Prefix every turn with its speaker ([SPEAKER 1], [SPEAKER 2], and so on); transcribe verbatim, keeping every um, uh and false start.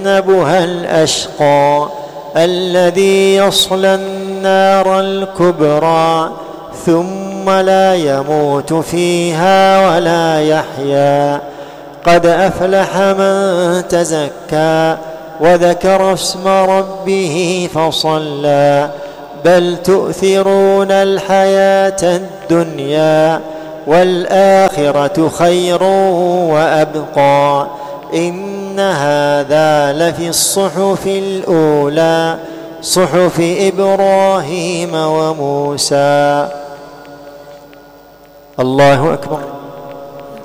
[SPEAKER 1] وسيجنبها الأشقى الذي يصلى النار الكبرى ثم لا يموت فيها ولا يحيا. قد أفلح من تزكى وذكر اسم ربه فصلى بل تؤثرون الحياة الدنيا والآخرة خير وأبقى. إن هذا لفي الصحف الأولى صحف إبراهيم وموسى. الله أكبر.